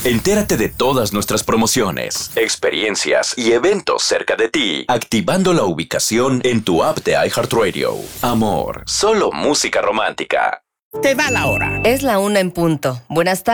Entérate de todas nuestras promociones, experiencias y eventos cerca de ti, activando la ubicación en tu app de iHeartRadio. Amor, solo música romántica. Te va la hora. Es la 1 en punto. Buenas tardes.